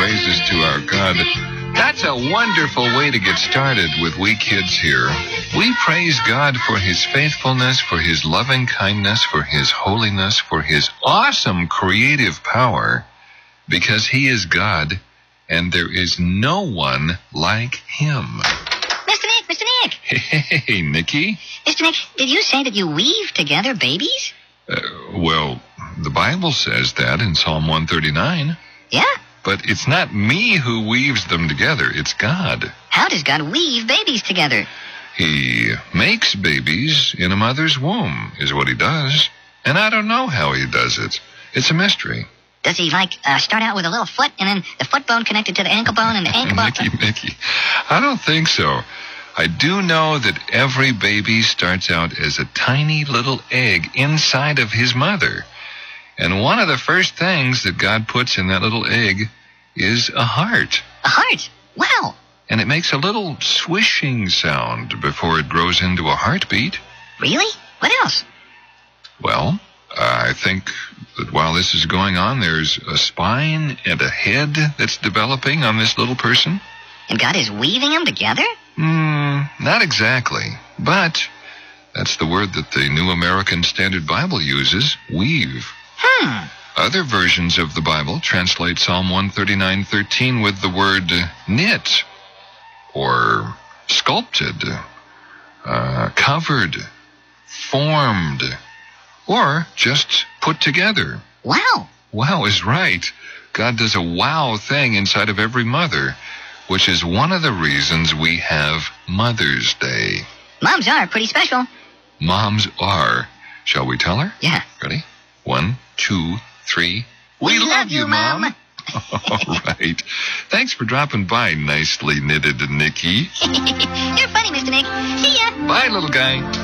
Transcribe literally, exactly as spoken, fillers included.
praises to our God. That's a wonderful way to get started with We Kids here. We praise God for His faithfulness, for His loving kindness, for His holiness, for His awesome creative power, because He is God, and there is no one like Him. Mister Nick, Mister Nick. Hey, Nicky. Mister Nick, did you say that you weave together babies? Uh, well, the Bible says that in Psalm one thirty-nine. Yeah? But it's not me who weaves them together. It's God. How does God weave babies together? He makes babies in a mother's womb, is what He does. And I don't know how He does it. It's a mystery. Does He, like, uh, start out with a little foot and then the foot bone connected to the ankle bone and the ankle bone? Mickey, Mickey, I don't think so. I do know that every baby starts out as a tiny little egg inside of his mother. And one of the first things that God puts in that little egg is a heart. A heart? Wow. And it makes a little swishing sound before it grows into a heartbeat. Really? What else? Well, I think that while this is going on, there's a spine and a head that's developing on this little person. And God is weaving them together? Hmm, not exactly. But that's the word that the New American Standard Bible uses, weave. Hmm. Other versions of the Bible translate Psalm one thirty-nine thirteen with the word knit, or sculpted, uh, covered, formed, or just put together. Wow. Wow is right. God does a wow thing inside of every mother, which is one of the reasons we have Mother's Day. Moms are pretty special. Moms are. Shall we tell her? Yeah. Ready? One, two, three. We, we love, love you, Mom. Mom. All right. Thanks for dropping by, nicely knitted Nicky. You're funny, Mister Nick. See ya. Bye, little guy.